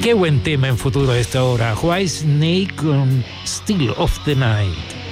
Qué buen tema en futuro a esta hora. White Snake con Still of the Night.